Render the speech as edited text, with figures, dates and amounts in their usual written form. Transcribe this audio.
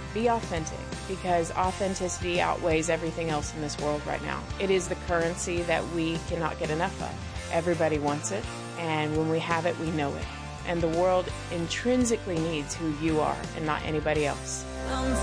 Be authentic, because authenticity outweighs everything else in this world right now. It is the currency that we cannot get enough of. Everybody wants it, and when we have it, we know it. And the world intrinsically needs who you are and not anybody else.